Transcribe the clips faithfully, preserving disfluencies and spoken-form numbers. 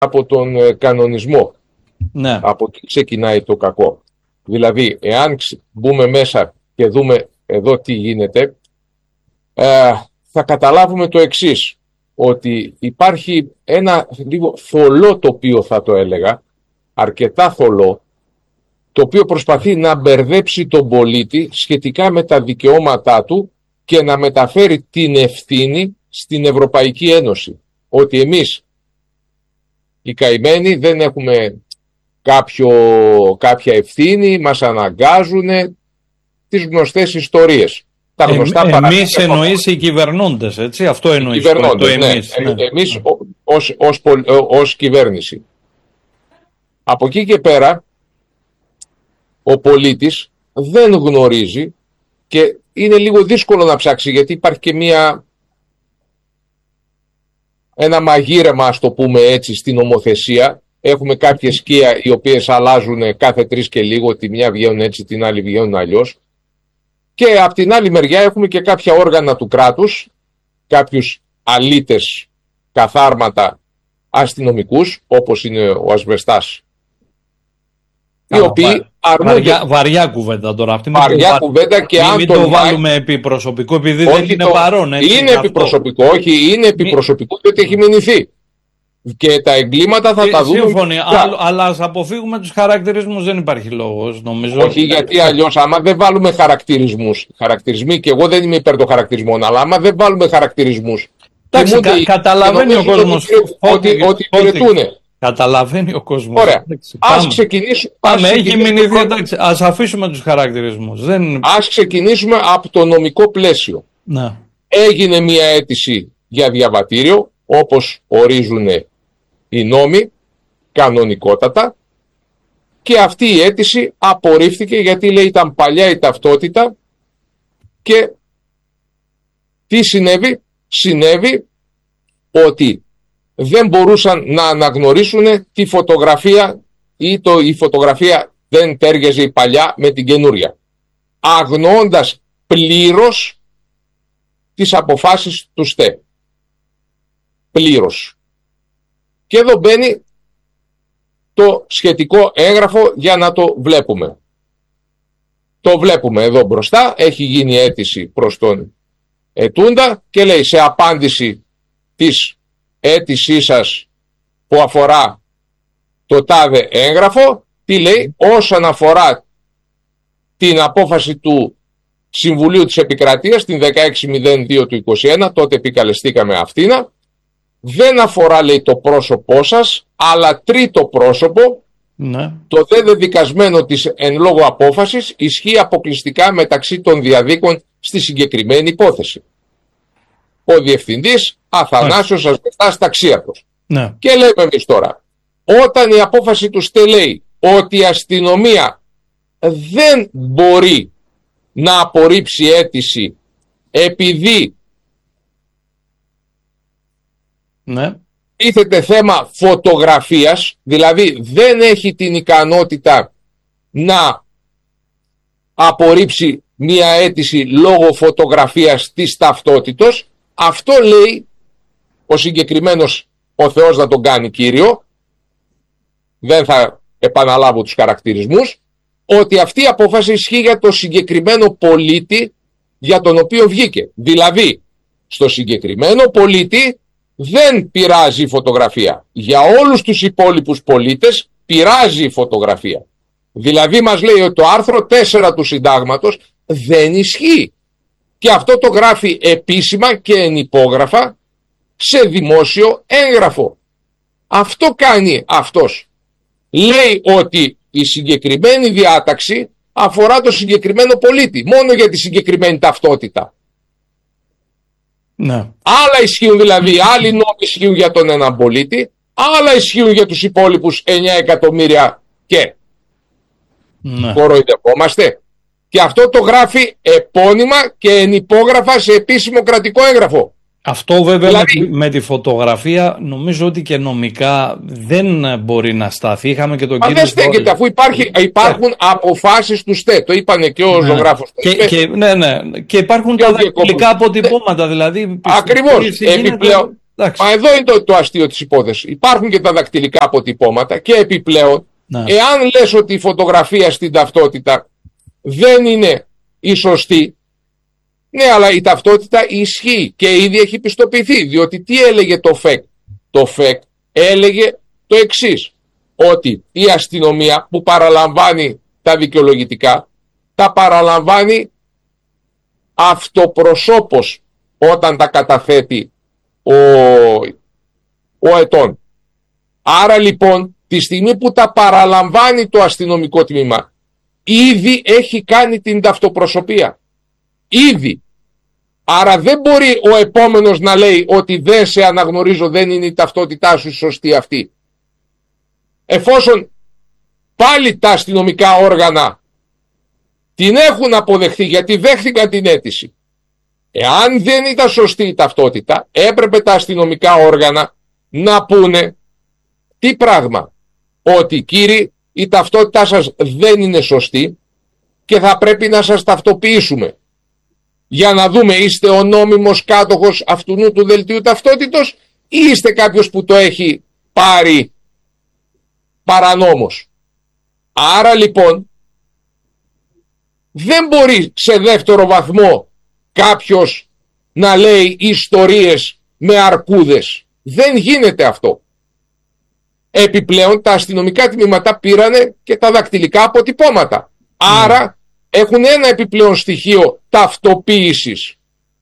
από τον ε, κανονισμό. Ναι. Από εκεί ξεκινάει το κακό. Δηλαδή, εάν μπούμε μέσα και δούμε εδώ τι γίνεται, ε, θα καταλάβουμε το εξής, ότι υπάρχει ένα λίγο θολό τοπίο, θα το έλεγα, αρκετά θολό, το οποίο προσπαθεί να μπερδέψει τον πολίτη σχετικά με τα δικαιώματά του και να μεταφέρει την ευθύνη στην Ευρωπαϊκή Ένωση. Ότι εμείς, οι καημένοι, δεν έχουμε κάποιο, κάποια ευθύνη, μας αναγκάζουν, τις γνωστές ιστορίες. Τα γνωστά ε, εμείς εννοείς οι κυβερνώντες, έτσι, αυτό εννοείς. Το, το εμείς, ναι. ναι. εμείς ως, ως, ως, ως κυβέρνηση. Από εκεί και πέρα, ο πολίτης δεν γνωρίζει και είναι λίγο δύσκολο να ψάξει, γιατί υπάρχει και μια, ένα μαγείρεμα, ας το πούμε έτσι, στην νομοθεσία. Έχουμε κάποιες σκία οι οποίες αλλάζουν κάθε τρεις και λίγο, τη μια βγαίνουν έτσι, την άλλη βγαίνουν αλλιώς. Και από την άλλη μεριά έχουμε και κάποια όργανα του κράτους, κάποιους αλήτες καθάρματα αστυνομικούς, όπως είναι ο Ασβεστάς, οι Α, οποίοι βα, αρνούνται... Βαριά, βαριά κουβέντα τώρα αυτή. Βαριά κουβέντα και μην, αν μην το βάλουμε επί προσωπικό, επειδή όχι δεν είναι το... παρόν. Έτσι, είναι επί προσωπικό, όχι, είναι επί προσωπικό, διότι έχει μηνυθεί. Και τα εγκλήματα θα ε, τα δούμε. Σύμφωνοι, αλλά, αλλά ας αποφύγουμε τους χαρακτηρισμούς, δεν υπάρχει λόγος, νομίζω. Όχι, γιατί αλλιώς, άμα δεν βάλουμε χαρακτηρισμούς, χαρακτηρισμοί, και εγώ δεν είμαι υπέρ των χαρακτηρισμών, αλλά άμα δεν βάλουμε χαρακτηρισμούς. Εντάξει, κα, καταλαβαίνει ο κόσμος ότι, ότι υπηρετούν. Καταλαβαίνει ο κόσμος. Ωραία. Ας ξεκινήσουμε. Πάμε, έχει μηνυθεί, εντάξει, ας αφήσουμε τους χαρακτηρισμούς. Δεν... Ας ξεκινήσουμε από το νομικό πλαίσιο. Να. Έγινε μια αίτηση για διαβατήριο, όπως ορίζουν οι νόμοι, κανονικότατα, και αυτή η αίτηση απορρίφθηκε, γιατί λέει ήταν παλιά η ταυτότητα. Και τι συνέβη? Συνέβη ότι δεν μπορούσαν να αναγνωρίσουν τη φωτογραφία, ή το, η φωτογραφία δεν τέργεζε η παλιά με την καινούρια, αγνοώντας πλήρως τις αποφάσεις του ΣΤΕ. Πλήρως. Και εδώ μπαίνει το σχετικό έγγραφο για να το βλέπουμε. Το βλέπουμε εδώ μπροστά, έχει γίνει αίτηση προς τον ετούντα και λέει, σε απάντηση της αίτησή σας που αφορά το τάδε έγγραφο, τι λέει? Όσον αφορά την απόφαση του Συμβουλίου της Επικρατείας την δεκαέξι μηδέν δύο του είκοσι ένα, τότε επικαλεστήκαμε αυτήνα, δεν αφορά, λέει, το πρόσωπό σας, αλλά τρίτο πρόσωπο. Ναι. Το δε δεδικασμένο της εν λόγω απόφασης ισχύει αποκλειστικά μεταξύ των διαδίκων στη συγκεκριμένη υπόθεση. Ο διευθυντής Αθανάσιος Ασβεστάς Ταξίαρχος. Ναι. Και λέμε εμείς τώρα, όταν η απόφαση του ΣΤΕ λέει ότι η αστυνομία δεν μπορεί να απορρίψει αίτηση επειδή ναι. τίθεται θέμα φωτογραφίας, δηλαδή δεν έχει την ικανότητα να απορρίψει μία αίτηση λόγω φωτογραφίας της ταυτότητος, αυτό λέει ο συγκεκριμένος, ο Θεός να τον κάνει κύριο, δεν θα επαναλάβω τους χαρακτηρισμούς, ότι αυτή η απόφαση ισχύει για το συγκεκριμένο πολίτη για τον οποίο βγήκε. Δηλαδή, στο συγκεκριμένο πολίτη δεν πειράζει η φωτογραφία. Για όλους τους υπόλοιπους πολίτες πειράζει η φωτογραφία. Δηλαδή μας λέει ότι το άρθρο τέσσερα του συντάγματος δεν ισχύει. Και αυτό το γράφει επίσημα και ενυπόγραφα σε δημόσιο έγγραφο. Αυτό κάνει αυτός. Λέει ότι η συγκεκριμένη διάταξη αφορά το συγκεκριμένο πολίτη, μόνο για τη συγκεκριμένη ταυτότητα. Ναι. Άλλα ισχύουν δηλαδή, άλλοι νόμοι ισχύουν για τον έναν πολίτη, άλλα ισχύουν για τους υπόλοιπους εννιά εκατομμύρια και. Ναι. Κοροϊδευόμαστε. Και αυτό το γράφει επώνυμα και ενυπόγραφα σε επίσημο κρατικό έγγραφο. Αυτό βέβαια δηλαδή, με, με τη φωτογραφία νομίζω ότι και νομικά δεν μπορεί να σταθεί. Είχαμε και τον μα κύριο. δεν στέκεται, αφού υπάρχει, υπάρχουν αποφάσεις του ΣΤΕ. Το είπανε και ο ναι. ζωγράφος. Και, και, ναι, ναι. Και υπάρχουν και τα δακτυλικά αποτυπώματα. Δηλαδή, ακριβώς. Επιπλέον, Εντάξει. Μα εδώ είναι το, το αστείο της υπόθεσης. Υπάρχουν και τα δακτυλικά αποτυπώματα και επιπλέον, ναι. εάν λες ότι η φωτογραφία στην ταυτότητα δεν είναι η σωστή, ναι, αλλά η ταυτότητα ισχύει και ήδη έχει πιστοποιηθεί. Διότι τι έλεγε το ΦΕΚ? Το ΦΕΚ έλεγε το εξής, ότι η αστυνομία που παραλαμβάνει τα δικαιολογητικά, τα παραλαμβάνει αυτοπροσώπως όταν τα καταθέτει ο, ο ετών. Άρα λοιπόν, τη στιγμή που τα παραλαμβάνει το αστυνομικό τμήμα, ήδη έχει κάνει την ταυτοπροσωπία. Ήδη. Άρα δεν μπορεί ο επόμενος να λέει ότι δεν σε αναγνωρίζω, δεν είναι η ταυτότητά σου σωστή αυτή. Εφόσον πάλι τα αστυνομικά όργανα την έχουν αποδεχθεί γιατί δέχθηκαν την αίτηση, εάν δεν ήταν σωστή η ταυτότητα, έπρεπε τα αστυνομικά όργανα να πούνε τι πράγμα? Ότι κύριοι, η ταυτότητά σας δεν είναι σωστή και θα πρέπει να σας ταυτοποιήσουμε για να δούμε, είστε ο νόμιμος κάτοχος αυτού του δελτίου ταυτότητος ή είστε κάποιος που το έχει πάρει παρανόμως. Άρα λοιπόν δεν μπορεί σε δεύτερο βαθμό κάποιος να λέει ιστορίες με αρκούδες. Δεν γίνεται αυτό. Επιπλέον τα αστυνομικά τμήματα πήρανε και τα δακτυλικά αποτυπώματα. Mm. Άρα έχουν ένα επιπλέον στοιχείο ταυτοποίησης.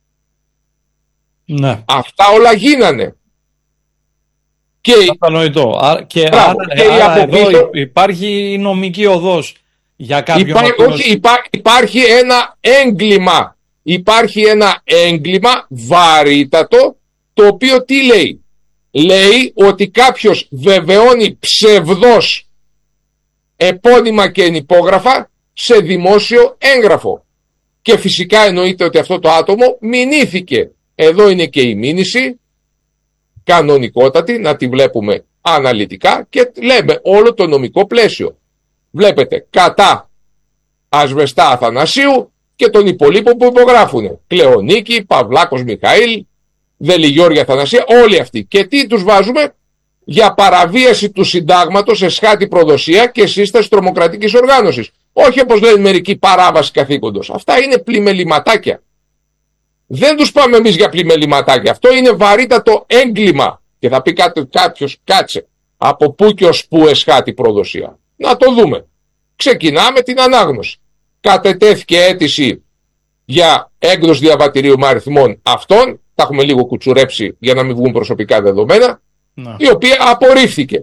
Ναι. Αυτά όλα γίνανε. Και, κατανοητό. Και, μπράβο, άρα, και άρα από εδώ πίσω, υπάρχει νομική οδός για κάποιον. Υπάρχει, οποίος... όχι, υπά, υπάρχει ένα έγκλημα. Υπάρχει ένα έγκλημα βαρύτατο, το οποίο τι λέει? Λέει ότι κάποιος βεβαιώνει ψευδός επώνυμα και ενυπόγραφα σε δημόσιο έγγραφο. Και φυσικά εννοείται ότι αυτό το άτομο μηνύθηκε. Εδώ είναι και η μήνυση, κανονικότατη, να τη βλέπουμε αναλυτικά και λέμε όλο το νομικό πλαίσιο. Βλέπετε, κατά Ασβεστά Αθανασίου και των υπολείπων που υπογράφουν. Κλεονίκη, Παυλάκος Μιχαήλ, Δελιγιώργη Αθανασία, όλοι αυτοί. Και τι τους βάζουμε? Για παραβίαση του συντάγματος, εσχάτη προδοσία και σύσταση τρομοκρατικής οργάνωσης. Όχι όπως λένε μερικοί, παράβαση καθήκοντος. Αυτά είναι πλημεληματάκια. Δεν τους πάμε εμείς για πλημεληματάκια. Αυτό είναι βαρύτατο έγκλημα. Και θα πει κάποιος, κάτσε, από πού και ως πού εσχάτη προδοσία? Να το δούμε. Ξεκινάμε την ανάγνωση. Κατετέθηκε αίτηση για έκδοση διαβατηρίου με αριθμών αυτών, τα έχουμε λίγο κουτσουρέψει για να μην βγουν προσωπικά δεδομένα, να. η οποία απορρίφθηκε.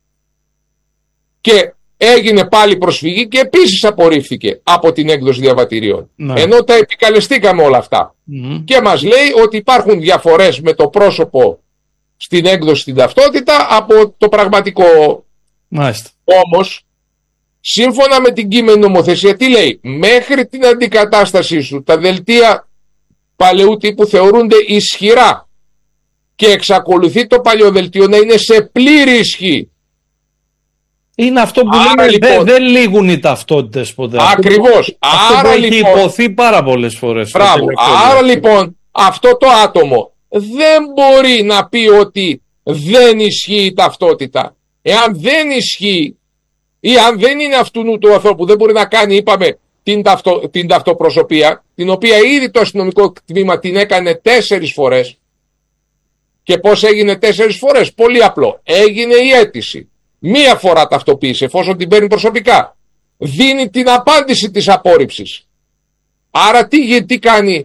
Και έγινε πάλι προσφυγή και επίσης απορρίφθηκε από την έκδοση διαβατηρίων. Να. Ενώ τα επικαλεστήκαμε όλα αυτά. Mm. Και μας λέει ότι υπάρχουν διαφορές με το πρόσωπο στην έκδοση στην ταυτότητα από το πραγματικό. Μάλιστα. Όμως, σύμφωνα με την κείμενη νομοθεσία, τι λέει? Μέχρι την αντικατάστασή σου τα δελτία παλαιού τύπου θεωρούνται ισχυρά και εξακολουθεί το παλιό δελτίο να είναι σε πλήρη ισχύ. Είναι αυτό που άρα, λέμε, λοιπόν, δεν δε λήγουν οι ταυτότητες ποτέ. Ακριβώς. Αυτό άρα, που λοιπόν, έχει υποθεί πάρα πολλές φορές. Μπράβο. Άρα λοιπόν αυτό το άτομο δεν μπορεί να πει ότι δεν ισχύει η ταυτότητα. Εάν δεν ισχύει ή αν δεν είναι αυτού του ανθρώπου, δεν μπορεί να κάνει, είπαμε, την, ταυτο, την ταυτοπροσωπία, την οποία ήδη το αστυνομικό τμήμα την έκανε τέσσερις φορές. Και πώς έγινε τέσσερις φορές? Πολύ απλό. Έγινε η αίτηση. Μία φορά ταυτοποίησε, εφόσον την παίρνει προσωπικά. Δίνει την απάντηση της απόρριψης. Άρα τι, τι κάνει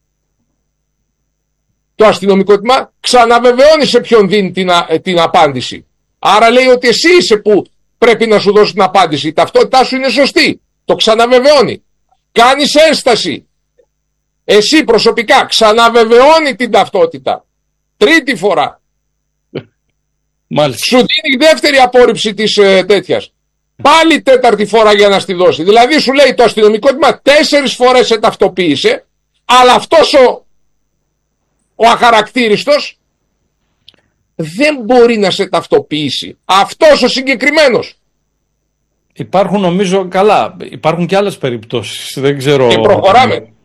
το αστυνομικό τμήμα? Ξαναβεβαιώνει σε ποιον δίνει την, την απάντηση. Άρα λέει ότι εσύ είσαι που πρέπει να σου δώσει την απάντηση. Η ταυτότητά σου είναι σωστή. Το ξαναβεβαιώνει. Κάνεις ένσταση. Εσύ προσωπικά ξαναβεβαιώνει την ταυτότητα. Τρίτη φορά. Μάλιστα. Σου δίνει δεύτερη απόρριψη της ε, τέτοιας. Πάλι τέταρτη φορά για να στη δώσει. Δηλαδή σου λέει το αστυνομικό τμήμα τέσσερις φορές σε ταυτοποίησε, αλλά αυτός ο, ο αχαρακτήριστος δεν μπορεί να σε ταυτοποιήσει. Αυτός ο συγκεκριμένος. Υπάρχουν νομίζω, καλά, υπάρχουν και άλλες περιπτώσεις. Δεν ξέρω. Και προχωράμε.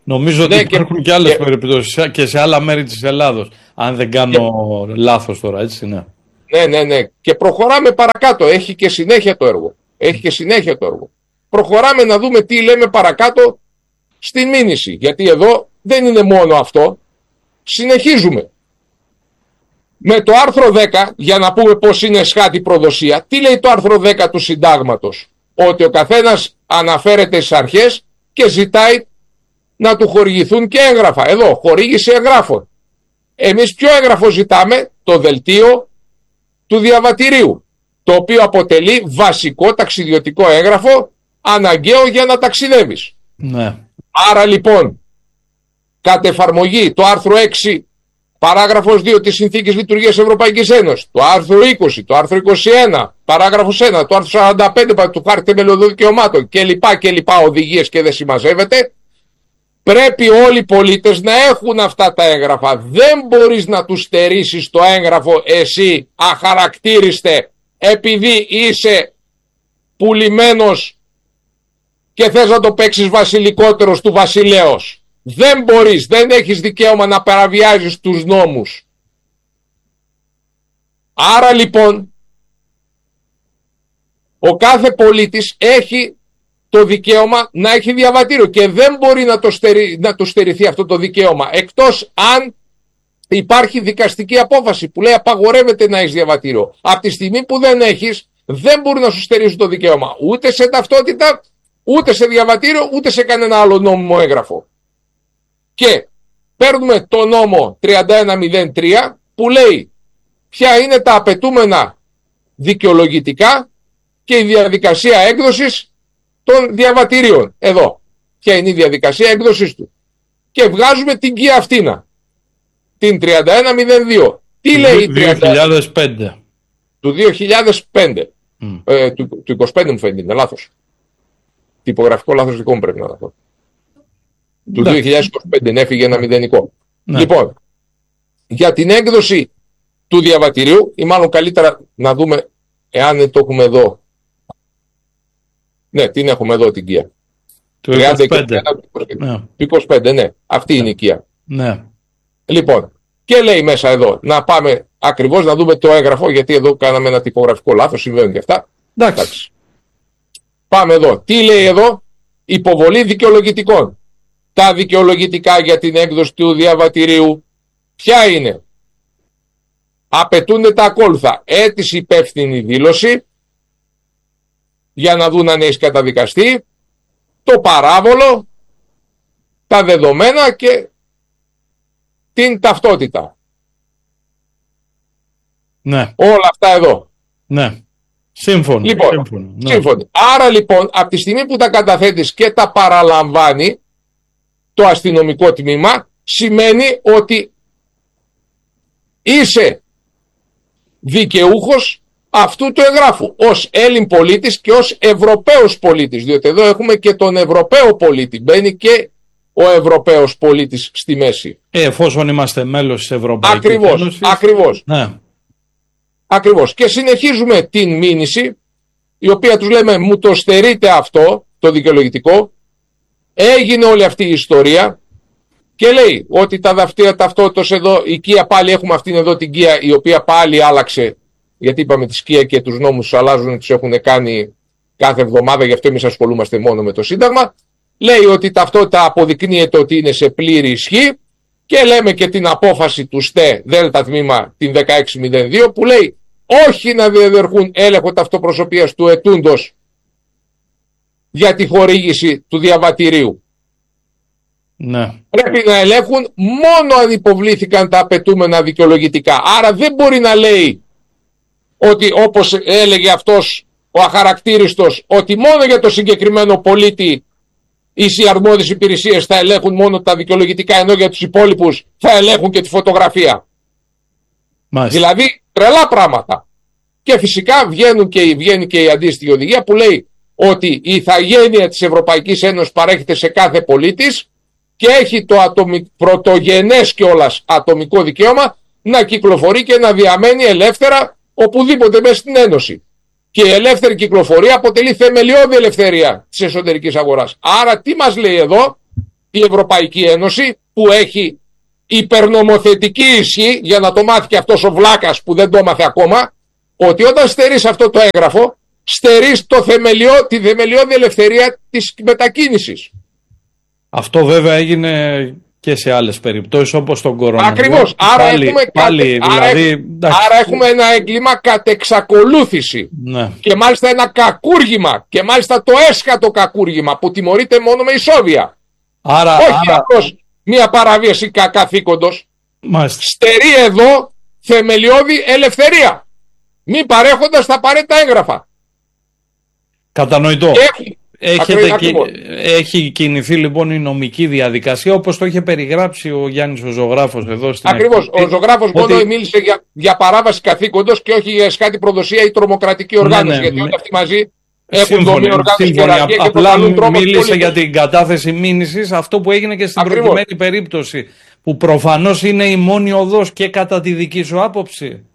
Νομίζω ότι ναι, υπάρχουν και, και άλλες και, περιπτώσεις και σε άλλα μέρη της Ελλάδος, αν δεν κάνω και, λάθος τώρα, έτσι, ναι. Ναι, ναι, ναι. Και προχωράμε παρακάτω. Έχει και συνέχεια το έργο. Έχει και συνέχεια το έργο. Προχωράμε να δούμε τι λέμε παρακάτω στην μήνυση. Γιατί εδώ δεν είναι μόνο αυτό. Συνεχίζουμε. Με το άρθρο δέκα, για να πούμε πώς είναι εσχάτη προδοσία, τι λέει το άρθρο δέκα του συντάγματος? Ότι ο καθένας αναφέρεται στις αρχές και ζητάει να του χορηγηθούν και έγγραφα. Εδώ, χορήγηση εγγράφων. Εμείς ποιο έγγραφο ζητάμε? Το δελτίο του διαβατηρίου, το οποίο αποτελεί βασικό ταξιδιωτικό έγγραφο, αναγκαίο για να ταξιδεύεις. Ναι. Άρα λοιπόν, κατ' εφαρμογή το άρθρο έξι παράγραφος δύο της Συνθήκης Λειτουργίας Ευρωπαϊκής Ένωσης, το άρθρο είκοσι, το άρθρο είκοσι ένα, παράγραφος ένα, το άρθρο σαράντα πέντε του Χάρτη Θεμελιωδών Δικαιωμάτων κλπ. κλπ. Οδηγίες και δεν συμμαζεύεται, πρέπει όλοι οι πολίτες να έχουν αυτά τα έγγραφα. Δεν μπορείς να τους στερήσεις το έγγραφο εσύ αχαρακτήριστε επειδή είσαι πουλημένος και θες να το παίξεις βασιλικότερος του βασιλέως. Δεν μπορείς, δεν έχεις δικαίωμα να παραβιάζεις τους νόμους. Άρα λοιπόν ο κάθε πολίτης έχει το δικαίωμα να έχει διαβατήριο και δεν μπορεί να το, στερει, να το στερηθεί αυτό το δικαίωμα, εκτός αν υπάρχει δικαστική απόφαση που λέει απαγορεύεται να έχεις διαβατήριο. Από τη στιγμή που δεν έχεις, δεν μπορεί να σου στερήσουν το δικαίωμα ούτε σε ταυτότητα, ούτε σε διαβατήριο, ούτε σε κανένα άλλο νόμιμο έγγραφο. Και παίρνουμε το νόμο τριάντα ένα μηδέν τρία που λέει ποια είναι τα απαιτούμενα δικαιολογητικά και η διαδικασία έκδοσης των διαβατηρίων. Εδώ. Ποια είναι η διαδικασία έκδοσης του. Και βγάζουμε την Kia Αυτίνα. Την τριάντα ένα μηδέν δύο. Τι λέει η δύο χιλιάδες πέντε. Του δύο χιλιάδες πέντε. Mm. Ε, του, του είκοσι πέντε μου φαίνεται. Είναι λάθος. Τυπογραφικό λάθος δικό μου πρέπει να είναι αυτό. Του δύο χιλιάδες είκοσι πέντε ναι, έφυγε ένα μηδενικό. Ναι. Λοιπόν, για την έκδοση του διαβατηρίου, ή μάλλον καλύτερα να δούμε εάν το έχουμε εδώ. Ναι, την έχουμε εδώ την Kia. Του είκοσι πέντε. Ναι. Του είκοσι πέντε, ναι. Αυτή ναι. είναι η Kia. Ναι. Λοιπόν, και λέει μέσα εδώ, να πάμε ακριβώς να δούμε το έγγραφο, γιατί εδώ κάναμε ένα τυπογραφικό λάθος, συμβαίνουν και αυτά. Εντάξει. Εντάξει. Πάμε εδώ. Τι λέει εδώ? Υποβολή δικαιολογητικών. Τα δικαιολογητικά για την έκδοση του διαβατηρίου ποια είναι? Απαιτούνται τα ακόλουθα. Αίτηση υπεύθυνη δήλωση για να δουν αν έχει καταδικαστεί, το παράβολο, τα δεδομένα και την ταυτότητα. Ναι. Όλα αυτά εδώ. Ναι. Σύμφωνο. Λοιπόν, σύμφωνο, ναι. σύμφωνο. Άρα λοιπόν από τη στιγμή που τα καταθέτεις και τα παραλαμβάνει το αστυνομικό τμήμα, σημαίνει ότι είσαι δικαιούχος αυτού του εγγράφου ως Έλλην πολίτης και ως Ευρωπαίος πολίτης, διότι εδώ έχουμε και τον Ευρωπαίο πολίτη, μπαίνει και ο Ευρωπαίος πολίτης στη μέση. Ε, εφόσον είμαστε μέλος της Ευρωπαϊκής ακριβώς, Ένωσης. Ακριβώς, ναι. ακριβώς. Και συνεχίζουμε την μήνυση, η οποία τους λέμε μου το στερείτε αυτό, το δικαιολογητικό. Έγινε όλη αυτή η ιστορία και λέει ότι τα δαυτεία ταυτότητας εδώ, η Kia πάλι έχουμε αυτήν εδώ την Kia, η οποία πάλι άλλαξε, γιατί είπαμε τη Kia και τους νόμους τους αλλάζουν, τους έχουν κάνει κάθε εβδομάδα, γι' αυτό εμείς ασχολούμαστε μόνο με το Σύνταγμα. Λέει ότι η ταυτότητα αποδεικνύεται ότι είναι σε πλήρη ισχύ και λέμε και την απόφαση του ΣΤΕ ΔΕΛΤΑ τμήμα την δεκαέξι μηδέν δύο που λέει όχι να διαδερχούν έλεγχο ταυτοπροσωπείας του ετούντος για τη χορήγηση του διαβατηρίου. Ναι. Πρέπει να ελέγχουν μόνο αν υποβλήθηκαν τα απαιτούμενα δικαιολογητικά. Άρα δεν μπορεί να λέει ότι όπως έλεγε αυτός ο αχαρακτήριστος ότι μόνο για το συγκεκριμένο πολίτη οι αρμόδιες υπηρεσίες θα ελέγχουν μόνο τα δικαιολογητικά, ενώ για τους υπόλοιπους θα ελέγχουν και τη φωτογραφία. Μάλιστα. Δηλαδή τρελά πράγματα. Και φυσικά βγαίνουν και, βγαίνει και η αντίστοιχη οδηγία που λέει ότι η ηθαγένεια της Ευρωπαϊκής Ένωσης παρέχεται σε κάθε πολίτης και έχει το ατομι... πρωτογενές κιόλας ατομικό δικαίωμα να κυκλοφορεί και να διαμένει ελεύθερα οπουδήποτε μέσα στην Ένωση. Και η ελεύθερη κυκλοφορία αποτελεί θεμελιώδη ελευθερία της εσωτερικής αγοράς. Άρα τι μας λέει εδώ? η Ευρωπαϊκή Ένωση, που έχει υπερνομοθετική ισχύ, για να το μάθει και αυτός ο βλάκας που δεν το μάθε ακόμα, ότι όταν στερείς αυτό το έγγραφο, στερείς το θεμελιό, τη θεμελιώδη ελευθερία της μετακίνησης. Αυτό βέβαια έγινε και σε άλλες περιπτώσεις, όπως τον κορονοϊό. Ακριβώς. Άρα, πάλι, έχουμε, πάλι, κατε... δηλαδή, άρα, άρα έχουμε ένα έγκλημα κατ' εξακολούθηση. Ναι. Και μάλιστα ένα κακούργημα. Και μάλιστα το έσχατο κακούργημα που τιμωρείται μόνο με ισόβια. Άρα, Όχι άρα... απλώς μία παραβίαση κα, καθήκοντος. Μάλιστα. Στερεί εδώ θεμελιώδη ελευθερία, μη παρέχοντας τα απαραίτητα έγγραφα. Κατανοητό. Έχει, Έχετε κι, έχει κινηθεί λοιπόν η νομική διαδικασία, όπως το είχε περιγράψει ο Γιάννης ο ζωγράφος εδώ στην Ακριβώς. Ο ζωγράφος ότι... μόνο μίλησε για, για παράβαση καθήκοντος και όχι για εσχάτη προδοσία ή τρομοκρατική οργάνωση. Ναι, ναι, γιατί όλοι αυτοί μαζί έχουν δομή οργάνωση και ραγία και προκαλούν τρόμο. Μίλησε για την κατάθεση μήνυσης, αυτό που έγινε και στην Ακριβώς. προκειμένη περίπτωση, που προφανώς είναι η μόνη οδός και κατά τη δική σου άποψη.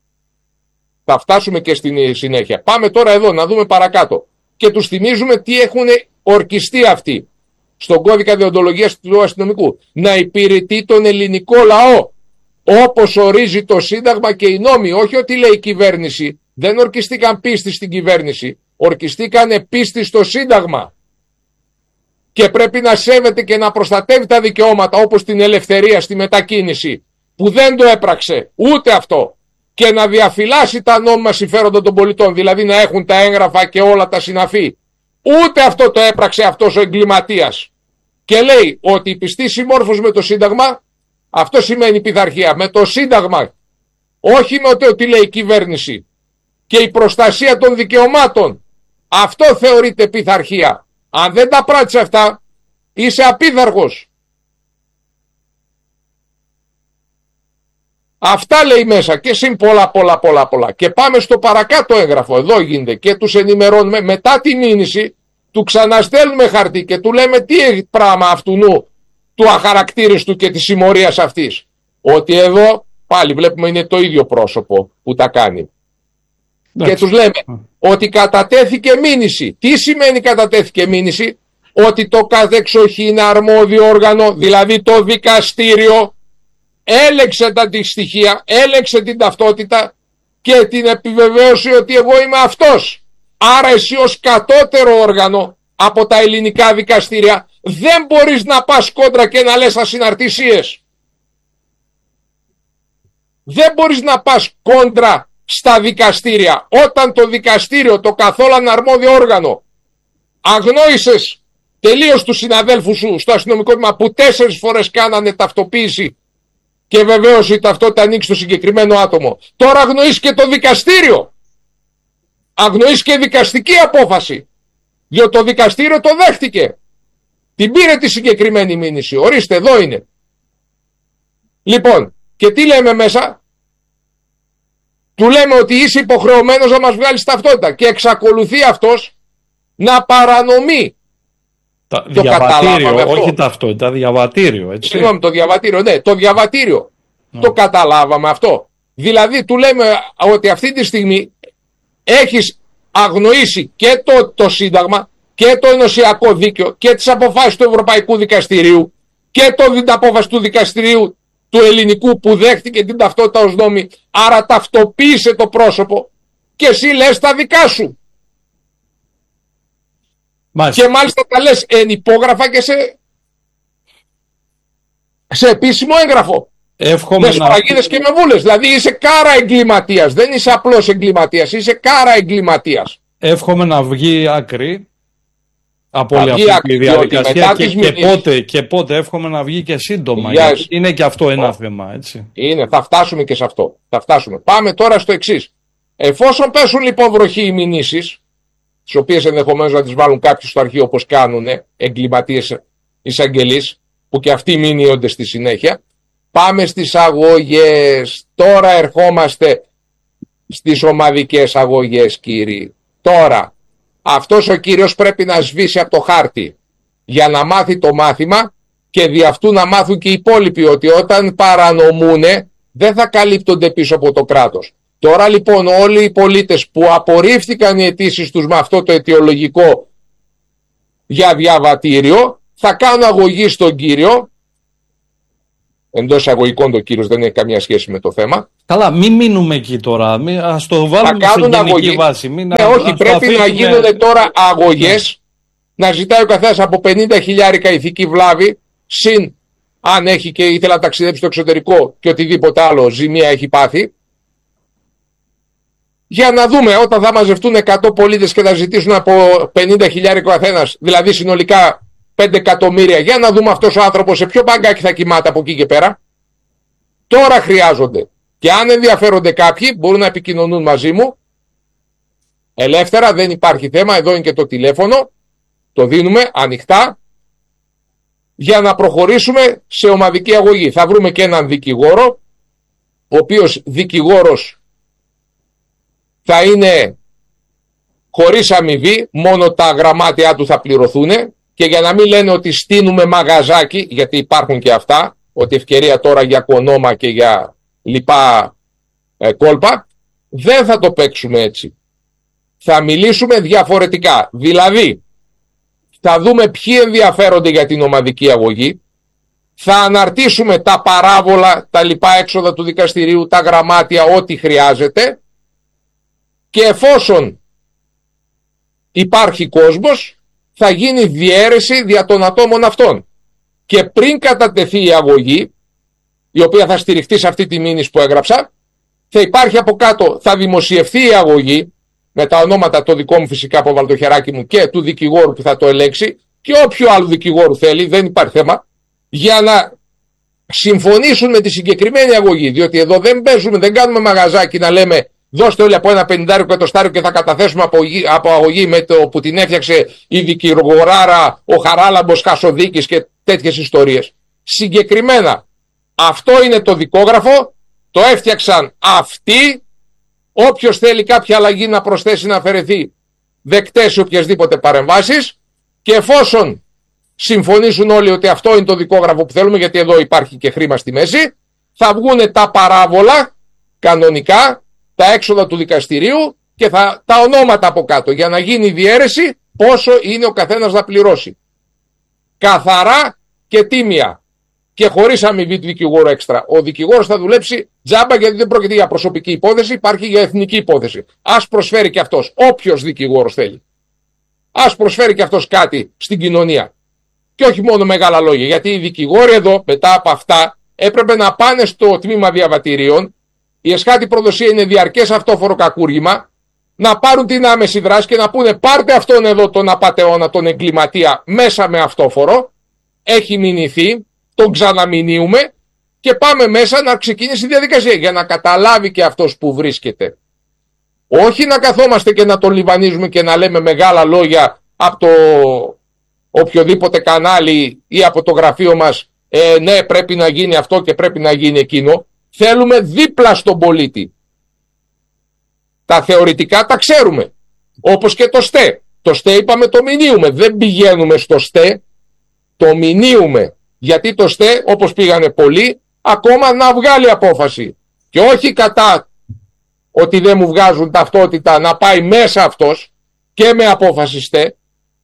Θα φτάσουμε και στην συνέχεια. Πάμε τώρα εδώ να δούμε παρακάτω. Και τους θυμίζουμε τι έχουν ορκιστεί αυτοί στον κώδικα δεοντολογίας του αστυνομικού. Να υπηρετεί τον ελληνικό λαό όπως ορίζει το Σύνταγμα και οι νόμοι. Όχι ότι λέει η κυβέρνηση. Δεν ορκιστήκαν πίστη στην κυβέρνηση. Ορκιστήκαν πίστη στο Σύνταγμα. Και πρέπει να σέβεται και να προστατεύει τα δικαιώματα, όπως την ελευθερία στη μετακίνηση, που δεν το έπραξε ούτε αυτό. Και να διαφυλάσει τα νόμιμα συμφέροντα των πολιτών, δηλαδή να έχουν τα έγγραφα και όλα τα συναφή. Ούτε αυτό το έπραξε αυτός ο εγκληματίας. Και λέει ότι η πιστή συμμόρφωση με το Σύνταγμα, αυτό σημαίνει πειθαρχία. Με το Σύνταγμα, όχι με το ότι λέει η κυβέρνηση. Και η προστασία των δικαιωμάτων, αυτό θεωρείται πειθαρχία. Αν δεν τα πράττεις αυτά, είσαι απίθαρχος. Αυτά λέει μέσα και συν πολλά πολλά πολλά πολλά. Και πάμε στο παρακάτω έγγραφο. Εδώ γίνεται και τους ενημερώνουμε. Μετά τη μήνυση του ξαναστέλνουμε χαρτί και του λέμε τι έχει πράγμα αυτού νου, του αχαρακτήριστου και της συμμορίας αυτής. Ότι εδώ πάλι βλέπουμε είναι το ίδιο πρόσωπο που τα κάνει. Και τους λέμε ότι κατατέθηκε μήνυση. Τι σημαίνει κατατέθηκε μήνυση? Ότι το κατεξοχήν αρμόδιο όργανο, δηλαδή το δικαστήριο, έλεξε τα τη στοιχεία, έλεξε την ταυτότητα και την επιβεβαίωση ότι εγώ είμαι αυτός. Άρα εσύ ως κατώτερο όργανο από τα ελληνικά δικαστήρια δεν μπορείς να πας κόντρα και να λες ασυναρτησίες. Δεν μπορείς να πας κόντρα στα δικαστήρια όταν το δικαστήριο, το καθόλου αρμόδιο όργανο, αγνόησες τελείως τους συναδέλφους σου στο αστυνομικό τμήμα που τέσσερις φορές κάνανε ταυτοποίηση και βεβαίως η ταυτότητα ανοίξει στο συγκεκριμένο άτομο. Τώρα αγνοείς και το δικαστήριο. Αγνοείς και δικαστική απόφαση. Διότι το δικαστήριο το δέχτηκε. Την πήρε τη συγκεκριμένη μήνυση. Ορίστε, εδώ είναι. Λοιπόν, και τι λέμε μέσα? Του λέμε ότι είσαι υποχρεωμένος να μας βγάλεις ταυτότητα. Και εξακολουθεί αυτός να παρανομεί. Τα, το διαβατήριο, όχι ταυτότητα, διαβατήριο, έτσι. Συγγνώμη, το διαβατήριο, ναι, το διαβατήριο. Ναι. Το καταλάβαμε αυτό. Δηλαδή, του λέμε ότι αυτή τη στιγμή έχεις αγνοήσει και το, το Σύνταγμα και το ενωσιακό δίκαιο και τις αποφάσεις του Ευρωπαϊκού Δικαστηρίου και το, την απόφαση του Δικαστηρίου του Ελληνικού που δέχτηκε την ταυτότητα ως νόμη. Άρα ταυτοποίησε το πρόσωπο και εσύ λες τα δικά σου. Μάλιστα. Και μάλιστα τα λες εν υπόγραφα και σε, σε επίσημο έγγραφο. Εύχομαι με σφραγίδες να... και με βούλες. Δηλαδή είσαι κάρα εγκληματίας. Δεν είσαι απλός εγκληματίας. Είσαι κάρα εγκληματίας. Εύχομαι να βγει άκρη από όλη αυτή τη διαδικασία και, και, πότε, και πότε εύχομαι να βγει και σύντομα. Yes. Γιατί είναι και αυτό ένα oh. θέμα. Έτσι. Είναι. Θα φτάσουμε και σε αυτό. Θα φτάσουμε. Πάμε τώρα στο εξής. Εφόσον πέσουν λοιπόν βροχή οι μηνύσεις, τις οποίες ενδεχομένως να τις βάλουν κάποιοι στο αρχείο όπως κάνουν εγκληματίες εισαγγελείς, που και αυτοί μηνύονται στη συνέχεια. Πάμε στις αγωγές. Τώρα ερχόμαστε στις ομαδικές αγωγές, κύριοι. Τώρα, αυτός ο κύριος πρέπει να σβήσει από το χάρτη για να μάθει το μάθημα και δι' αυτού να μάθουν και οι υπόλοιποι ότι όταν παρανομούνε δεν θα καλύπτονται πίσω από το κράτος. Τώρα λοιπόν όλοι οι πολίτες που απορρίφθηκαν οι αιτήσεις τους με αυτό το αιτιολογικό για διαβατήριο θα κάνω αγωγή στον κύριο. Εντός αγωγικών το κύριος δεν έχει καμία σχέση με το θέμα. Καλά, μην μείνουμε εκεί τώρα. Μην, ας το βάλουμε σε γενική αγωγή. Βάση. Μην, ναι, όχι, πρέπει να γίνονται τώρα αγωγές. Ναι. Να ζητάει ο καθένας από πενήντα χιλιάρικα ηθική βλάβη, συν αν έχει και ήθελα να ταξιδέψει στο εξωτερικό και οτιδήποτε άλλο ζημία έχει πάθει. Για να δούμε όταν θα μαζευτούν εκατό πολίτες και θα ζητήσουν από πενήντα χιλιάρικα ο καθένας, δηλαδή συνολικά πέντε εκατομμύρια, για να δούμε αυτός ο άνθρωπος σε ποιο μπαγκάκι θα κοιμάται από εκεί και πέρα. Τώρα χρειάζονται. Και αν ενδιαφέρονται κάποιοι, μπορούν να επικοινωνούν μαζί μου. Ελεύθερα, δεν υπάρχει θέμα. Εδώ είναι και το τηλέφωνο. Το δίνουμε ανοιχτά. Για να προχωρήσουμε σε ομαδική αγωγή. Θα βρούμε και έναν δικηγόρο, ο οποίος δικηγόρος θα είναι χωρίς αμοιβή, μόνο τα γραμμάτια του θα πληρωθούν. Και για να μην λένε ότι στείνουμε μαγαζάκι, γιατί υπάρχουν και αυτά, ότι ευκαιρία τώρα για κονόμα και για λοιπά ε, κόλπα, δεν θα το παίξουμε έτσι. Θα μιλήσουμε διαφορετικά. Δηλαδή, θα δούμε ποιοι ενδιαφέρονται για την ομαδική αγωγή, θα αναρτήσουμε τα παράβολα, τα λοιπά έξοδα του δικαστηρίου, τα γραμμάτια, ό,τι χρειάζεται, και εφόσον υπάρχει κόσμος, θα γίνει διαίρεση δια των ατόμων αυτών. Και πριν κατατεθεί η αγωγή, η οποία θα στηριχτεί σε αυτή τη μήνυση που έγραψα, θα υπάρχει από κάτω, θα δημοσιευθεί η αγωγή, με τα ονόματα το δικό μου φυσικά από Βαλτοχεράκη μου και του δικηγόρου που θα το ελέξει, και όποιο άλλο δικηγόρου θέλει, δεν υπάρχει θέμα, για να συμφωνήσουν με τη συγκεκριμένη αγωγή. Διότι εδώ δεν παίζουμε, δεν κάνουμε μαγαζάκι να λέμε δώστε όλοι από ένα πενηντάριο εκατοστάριο και θα καταθέσουμε από, από αγωγή με το που την έφτιαξε η δικηγοράρα, ο Χαράλαμπος Χασοδίκης και τέτοιες ιστορίες. Συγκεκριμένα, αυτό είναι το δικόγραφο, το έφτιαξαν αυτοί, όποιος θέλει κάποια αλλαγή να προσθέσει να αφαιρεθεί, δεκτές σε οποιασδήποτε παρεμβάσεις, και εφόσον συμφωνήσουν όλοι ότι αυτό είναι το δικόγραφο που θέλουμε, γιατί εδώ υπάρχει και χρήμα στη μέση, θα βγουν τα παράβολα κανονικά, τα έξοδα του δικαστηρίου και θα, τα ονόματα από κάτω, για να γίνει διαίρεση πόσο είναι ο καθένας να πληρώσει. Καθαρά και τίμια και χωρίς αμοιβή του δικηγόρου έξτρα. Ο δικηγόρος θα δουλέψει τζάμπα, γιατί δεν πρόκειται για προσωπική υπόθεση, υπάρχει για εθνική υπόθεση. Ας προσφέρει και αυτός, όποιος δικηγόρος θέλει. Ας προσφέρει και αυτός κάτι στην κοινωνία. Και όχι μόνο μεγάλα λόγια, γιατί οι δικηγόροι εδώ μετά από αυτά έπρεπε να πάνε στο τμήμα διαβατηρίων. Η εσχάτη προδοσία είναι διαρκές αυτόφορο κακούργημα, να πάρουν την άμεση δράση και να πούνε πάρτε αυτόν εδώ τον απατεώνα, τον εγκληματία μέσα με αυτόφορο, έχει μηνυθεί, τον ξαναμηνύουμε και πάμε μέσα να ξεκινήσει η διαδικασία για να καταλάβει και αυτός που βρίσκεται. Όχι να καθόμαστε και να τον λιβανίζουμε και να λέμε μεγάλα λόγια από το οποιοδήποτε κανάλι ή από το γραφείο μας, ε, ναι πρέπει να γίνει αυτό και πρέπει να γίνει εκείνο. Θέλουμε δίπλα στον πολίτη. Τα θεωρητικά τα ξέρουμε. Όπως και το ΣΤΕ. Το ΣΤΕ είπαμε το μηνύουμε. Δεν πηγαίνουμε στο ΣΤΕ. Το μηνύουμε. Γιατί το ΣΤΕ, όπως πήγανε πολλοί, ακόμα να βγάλει απόφαση. Και όχι κατά ότι δεν μου βγάζουν ταυτότητα, να πάει μέσα αυτός και με απόφαση ΣΤΕ.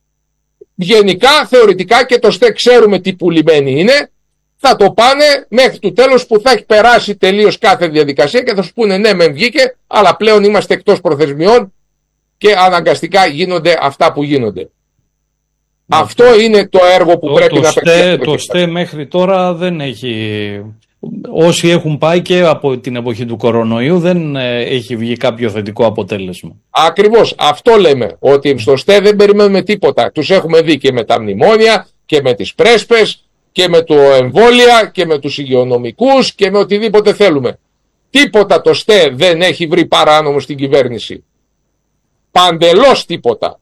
Γενικά, θεωρητικά και το ΣΤΕ ξέρουμε τι πουλημένοι είναι. Θα το πάνε μέχρι το τέλος που θα έχει περάσει τελείως κάθε διαδικασία και θα σου πούνε ναι μεν βγήκε, αλλά πλέον είμαστε εκτός προθεσμιών και αναγκαστικά γίνονται αυτά που γίνονται. Ναι. Αυτό είναι το έργο που το, πρέπει το να παίξει. Το ΣΤΕ μέχρι τώρα δεν έχει, όσοι έχουν πάει και από την εποχή του κορονοϊού, δεν έχει βγει κάποιο θετικό αποτέλεσμα. Ακριβώς, αυτό λέμε, ότι στο ΣΤΕ δεν περιμένουμε τίποτα. Τους έχουμε δει και με τα μνημόνια και με τις πρέσπες και με το εμβόλια και με τους υγειονομικούς και με οτιδήποτε θέλουμε. Τίποτα το ΣΤΕ δεν έχει βρει παράνομο στην κυβέρνηση. Παντελώς τίποτα.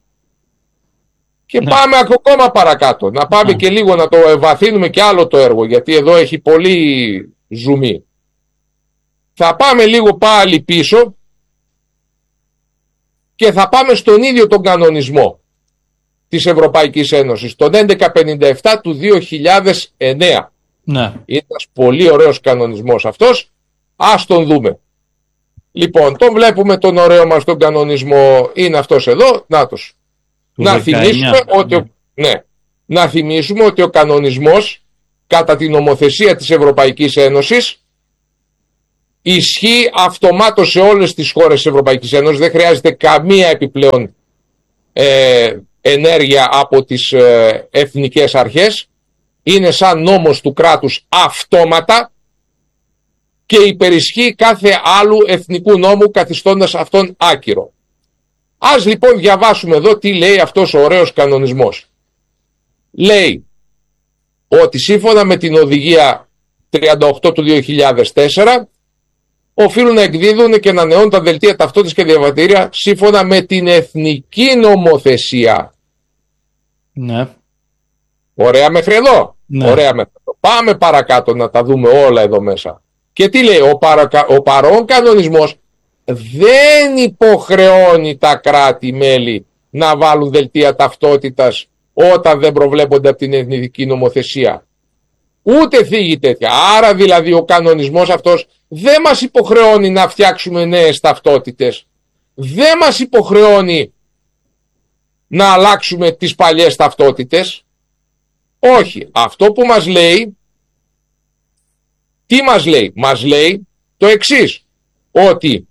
Και ναι. Πάμε ακόμα παρακάτω. Να πάμε ναι. και λίγο να το ευαθύνουμε και άλλο το έργο, γιατί εδώ έχει πολύ ζουμί. Θα πάμε λίγο πάλι πίσω και θα πάμε στον ίδιο τον κανονισμό της Ευρωπαϊκής Ένωσης, τον έντεκα πενήντα επτά του δύο χιλιάδες εννέα. Ναι. Είναι ένας πολύ ωραίος κανονισμός αυτός. Ας τον δούμε. Λοιπόν, τον βλέπουμε τον ωραίο μας τον κανονισμό. Είναι αυτός εδώ. Νάτος. Να θυμίσουμε ότι... Ναι. ναι. να θυμίσουμε ότι ο κανονισμός κατά την νομοθεσία της Ευρωπαϊκής Ένωσης ισχύει αυτομάτως σε όλες τις χώρες της Ευρωπαϊκής Ένωσης. Δεν χρειάζεται καμία επιπλέον ε, ενέργεια από τις ε, εθνικές αρχές. Είναι σαν νόμος του κράτους αυτόματα και υπερισχύει κάθε άλλου εθνικού νόμου, καθιστώντας αυτόν άκυρο. Ας λοιπόν διαβάσουμε εδώ τι λέει αυτός ο ωραίος κανονισμός. Λέει ότι σύμφωνα με την οδηγία τριάντα οκτώ του δύο χιλιάδες τέσσερα οφείλουν να εκδίδουν και να ανανεώνουν τα δελτία ταυτότητας και διαβατήρια σύμφωνα με την εθνική νομοθεσία. Ναι. Ωραία μέχρι εδώ. Ναι. Ωραία μέχρι εδώ. Πάμε παρακάτω να τα δούμε όλα εδώ μέσα. Και τι λέει, ο, παρακα... ο παρόν κανονισμός δεν υποχρεώνει τα κράτη-μέλη να βάλουν δελτία ταυτότητας όταν δεν προβλέπονται από την εθνική νομοθεσία. Ούτε θίγει τέτοια. Άρα δηλαδή ο κανονισμός αυτός δεν μας υποχρεώνει να φτιάξουμε νέες ταυτότητες. Δεν μας υποχρεώνει να αλλάξουμε τις παλιές ταυτότητες. Όχι. Αυτό που μας λέει, τι μας λέει? Μας λέει το εξής, ότι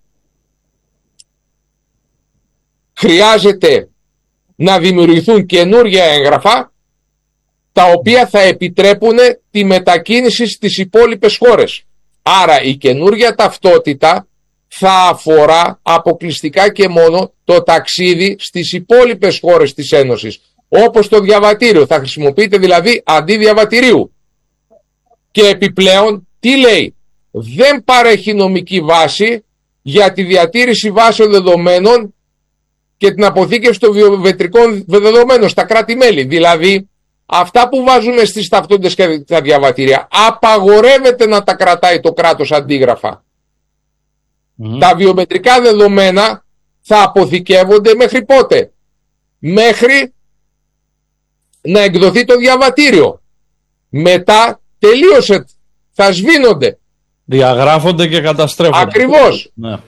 χρειάζεται να δημιουργηθούν καινούργια έγγραφα τα οποία θα επιτρέπουν τη μετακίνηση στις υπόλοιπες χώρες. Άρα η καινούργια ταυτότητα θα αφορά αποκλειστικά και μόνο το ταξίδι στις υπόλοιπες χώρες της Ένωσης. Όπως το διαβατήριο, θα χρησιμοποιείται δηλαδή αντί διαβατηρίου. Και επιπλέον, τι λέει? Δεν παρέχει νομική βάση για τη διατήρηση βάσεων δεδομένων και την αποθήκευση των βιομετρικών δεδομένων στα κράτη-μέλη. Δηλαδή, αυτά που βάζουμε στις ταυτότητες και τα διαβατήρια απαγορεύεται να τα κρατάει το κράτος αντίγραφα. Mm. Τα βιομετρικά δεδομένα θα αποθηκεύονται μέχρι πότε? Μέχρι να εκδοθεί το διαβατήριο. Μετά τελείωσε, θα σβήνονται. Διαγράφονται και καταστρέφονται. Ακριβώς. Ναι.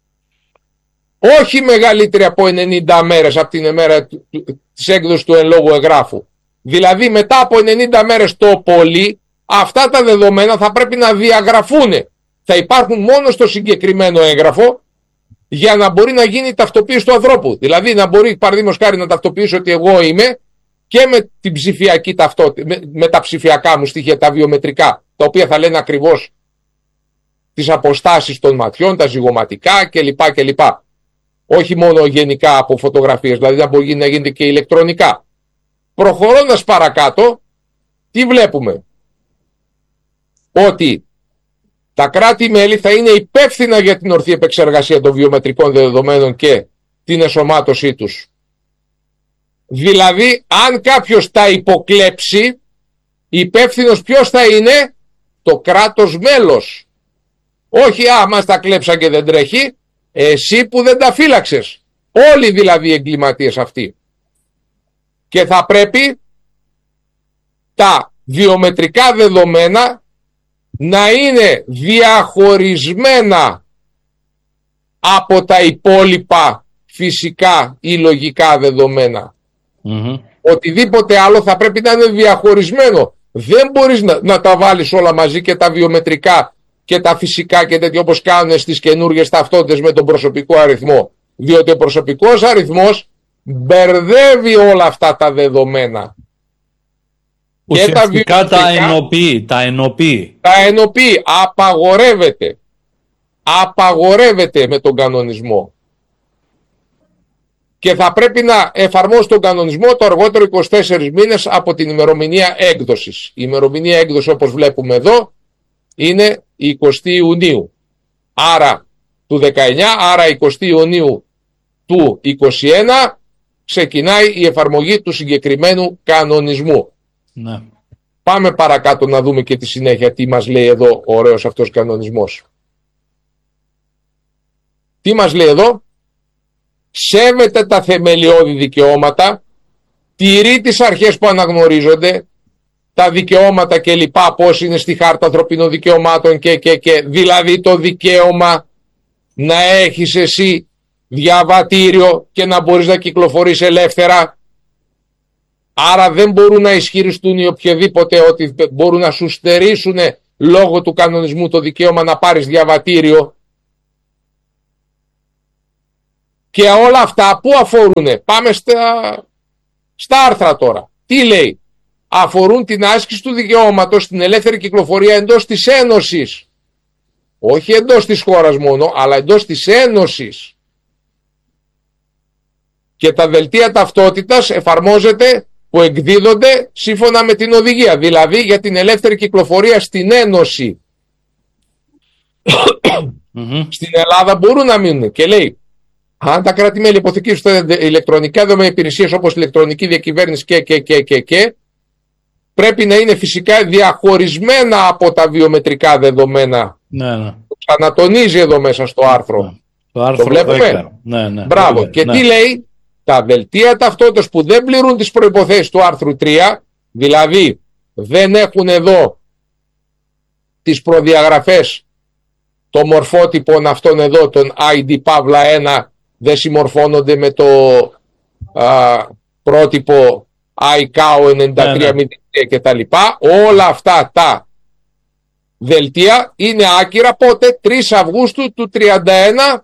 Όχι μεγαλύτερη από ενενήντα μέρες από την ημέρα της έκδοσης του εν λόγω εγγράφου. Δηλαδή μετά από ενενήντα μέρες το πολύ, αυτά τα δεδομένα θα πρέπει να διαγραφούν. Θα υπάρχουν μόνο στο συγκεκριμένο έγγραφο για να μπορεί να γίνει η ταυτοποίηση του ανθρώπου. Δηλαδή να μπορεί, παραδείγματος χάρη, να ταυτοποιήσω ότι εγώ είμαι και με την ψηφιακή ταυτότητα, με, με τα ψηφιακά μου στοιχεία, τα βιομετρικά, τα οποία θα λένε ακριβώς τις αποστάσεις των ματιών, τα ζυγωματικά κλπ. κλπ. Όχι μόνο γενικά από φωτογραφίες, δηλαδή να μπορεί να γίνεται και ηλεκτρονικά. Προχωρώντας παρακάτω, τι βλέπουμε? Ότι τα κράτη-μέλη θα είναι υπεύθυνα για την ορθή επεξεργασία των βιομετρικών δεδομένων και την εσωμάτωσή τους. Δηλαδή, αν κάποιος τα υποκλέψει, υπεύθυνος ποιος θα είναι? Το κράτος μέλος. Όχι, α, μας τα κλέψαν και δεν τρέχει, εσύ που δεν τα φύλαξες. Όλοι δηλαδή οι εγκληματίες αυτοί. Και θα πρέπει τα βιομετρικά δεδομένα να είναι διαχωρισμένα από τα υπόλοιπα φυσικά ή λογικά δεδομένα. Mm-hmm. Οτιδήποτε άλλο θα πρέπει να είναι διαχωρισμένο. Δεν μπορείς να, να τα βάλεις όλα μαζί, και τα βιομετρικά και τα φυσικά και τέτοιο, όπως κάνουν στις καινούργιες ταυτότητες με τον προσωπικό αριθμό. Διότι ο προσωπικός αριθμός μπερδεύει όλα αυτά τα δεδομένα. Ουσιαστικά και τα, τα ενοποιεί, τα ενοποιεί. Τα ενοποιεί, απαγορεύεται. Απαγορεύεται με τον κανονισμό. Και θα πρέπει να εφαρμόσει τον κανονισμό το αργότερο είκοσι τέσσερις μήνες από την ημερομηνία έκδοσης. Η ημερομηνία έκδοση, όπως βλέπουμε εδώ, είναι η εικοστή Ιουνίου. Άρα του δεκαεννιά, άρα εικοστή Ιουνίου του είκοσι ένα ξεκινάει η εφαρμογή του συγκεκριμένου κανονισμού. Ναι. Πάμε παρακάτω να δούμε και τη συνέχεια τι μας λέει εδώ ο ωραίος αυτός κανονισμός. Τι μας λέει εδώ? Σέβεται τα θεμελιώδη δικαιώματα, τηρεί τις αρχές που αναγνωρίζονται, τα δικαιώματα και λοιπά, πώς είναι στη Χάρτα Ανθρωπίνων Δικαιωμάτων και, και, και δηλαδή το δικαίωμα να έχεις εσύ διαβατήριο και να μπορείς να κυκλοφορείς ελεύθερα. Άρα δεν μπορούν να ισχυριστούν οι οποιοδήποτε ότι μπορούν να σου στερήσουν λόγω του κανονισμού το δικαίωμα να πάρεις διαβατήριο. Και όλα αυτά που αφορούν, πάμε στα, στα άρθρα τώρα. Τι λέει? Αφορούν την άσκηση του δικαιώματος στην ελεύθερη κυκλοφορία εντός της Ένωσης. Όχι εντός της χώρας μόνο, αλλά εντός της Ένωσης. Και τα δελτία ταυτότητας εφαρμόζεται που εκδίδονται σύμφωνα με την οδηγία, δηλαδή για την ελεύθερη κυκλοφορία στην Ένωση. Mm-hmm. Στην Ελλάδα μπορούν να μείνουν και λέει, αν τα κράτη-μέλη υποθηκίζουν ηλεκτρονικά δεδομένα υπηρεσίες όπως ηλεκτρονική διακυβέρνηση και, και, και, και, και, πρέπει να είναι φυσικά διαχωρισμένα από τα βιομετρικά δεδομένα. Ναι, ναι. Το ξανατονίζει εδώ μέσα στο άρθρο. Ναι. Το άρθρο το βλέπουμε. Ναι, ναι. Μπράβο. Και ναι. Τι λέει? Τα δελτία ταυτότητας που δεν πληρούν τις προϋποθέσεις του άρθρου τρία, δηλαδή δεν έχουν εδώ τις προδιαγραφές των μορφότυπων αυτών εδώ, τον άι ντι Παύλα ένα, δεν συμμορφώνονται με το α, πρότυπο άι κέι έι ενενήντα τρία μηδέν τρία ναι, ναι. κτλ. Όλα αυτά τα δελτία είναι άκυρα πότε? τρεις Αυγούστου του τριάντα ένα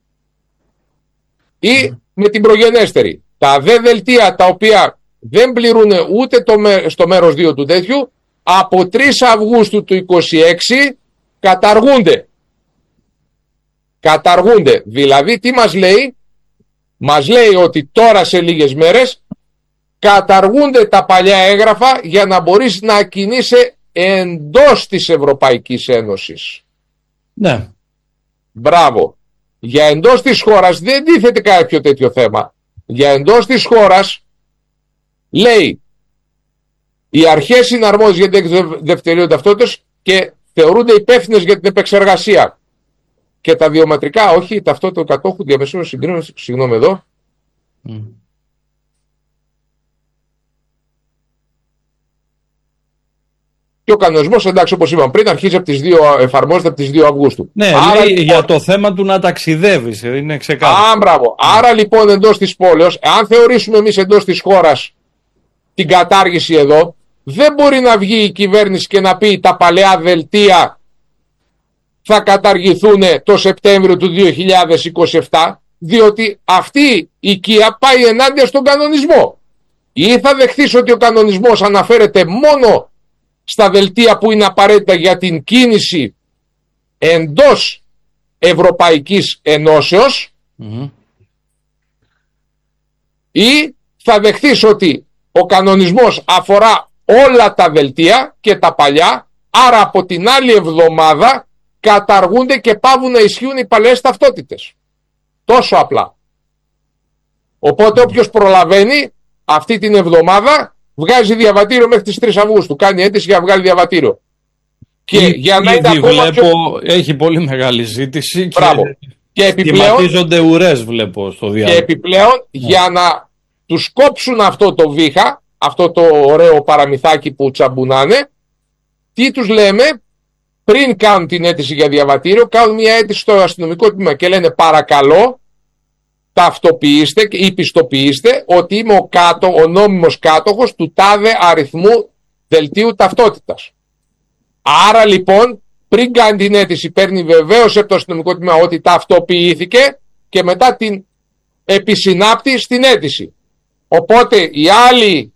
ή mm. με την προγενέστερη. Τα δε δελτία τα οποία δεν πληρούν ούτε το, στο μέρος δύο του τέτοιου, από τρεις Αυγούστου του είκοσι έξι καταργούνται. Καταργούνται. Δηλαδή τι μας λέει? Μας λέει ότι τώρα σε λίγες μέρες καταργούνται τα παλιά έγγραφα για να μπορείς να κινείσαι εντός της Ευρωπαϊκής Ένωσης. Ναι. Μπράβο. Για εντός της χώρας δεν τίθεται κάποιο τέτοιο θέμα. Για εντός της χώρας λέει οι αρχές είναι αρμόδιες για την δευτεριότητα ταυτότητας και θεωρούνται υπεύθυνες για την επεξεργασία. Και τα βιομετρικά, όχι η ταυτότητα του κατόχου διαμεσού συγκρίνουν, συγγνώμη εδώ. Mm. Και ο κανονισμός, εντάξει, όπως είπαμε πριν, αρχίζει από τις δύο, εφαρμόζεται από τις δύο Αυγούστου. Ναι, άρα, λέει, λοιπόν, για το θέμα του να ταξιδεύεις, είναι ξεκάθαρο. Α, μπράβο. Mm. Άρα λοιπόν εντός της πόλεως, αν θεωρήσουμε εμείς εντός της χώρας την κατάργηση εδώ, δεν μπορεί να βγει η κυβέρνηση και να πει τα παλαιά δελτία θα καταργηθούν το Σεπτέμβριο του δύο χιλιάδες είκοσι επτά, διότι αυτή η οικία πάει ενάντια στον κανονισμό. Ή θα δεχθείς ότι ο κανονισμός αναφέρεται μόνο στα δελτία που είναι απαραίτητα για την κίνηση εντός Ευρωπαϊκής Ενώσεως, mm-hmm. ή θα δεχθείς ότι ο κανονισμός αφορά όλα τα δελτία και τα παλιά, άρα από την άλλη εβδομάδα καταργούνται και πάβουν να ισχύουν οι παλαιές ταυτότητες. Τόσο απλά. Οπότε όποιος προλαβαίνει αυτή την εβδομάδα βγάζει διαβατήριο μέχρι τις τρεις Αυγούστου. Κάνει αίτηση για να βγάλει διαβατήριο. Και Ή, για να είναι ακόμα βλέπω, πιο... έχει πολύ μεγάλη ζήτηση. Μπράβο. Και, και επιπλέον, ουρές βλέπω στο διάβατο. Και επιπλέον yeah. για να τους κόψουν αυτό το βήχα, αυτό το ωραίο παραμυθάκι που τσαμπουνάνε, τι τους λέμε? Πριν κάνουν την αίτηση για διαβατήριο, κάνουν μια αίτηση στο αστυνομικό τμήμα και λένε παρακαλώ ταυτοποιήστε ή πιστοποιήστε ότι είμαι ο, κάτω, ο νόμιμος κάτοχος του τάδε αριθμού δελτίου ταυτότητας. Άρα λοιπόν πριν κάνει την αίτηση παίρνει βεβαίως από το αστυνομικό τμήμα ότι ταυτοποιήθηκε και μετά την επισυνάπτει στην αίτηση. Οπότε οι άλλοι,